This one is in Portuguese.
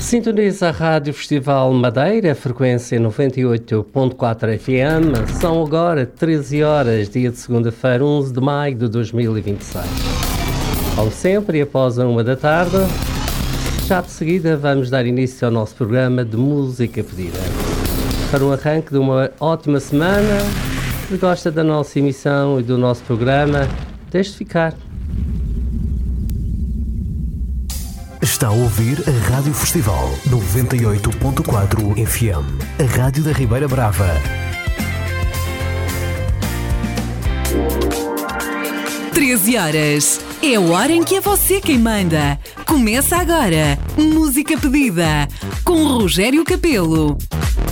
Sintoniza a Rádio Festival Madeira, frequência 98.4 FM. São agora 13 horas, dia de segunda-feira, 11 de maio de 2026. Como sempre, e após a 1 da tarde, já de seguida vamos dar início ao nosso programa de música pedida. Para um arranque de uma ótima semana, se gosta da nossa emissão e do nosso programa, deixe de ficar. Está a ouvir a Rádio Festival 98.4 FM, a Rádio da Ribeira Brava. Treze horas. É a hora em que é você quem manda. Começa agora. Música pedida com Rogério Capelo.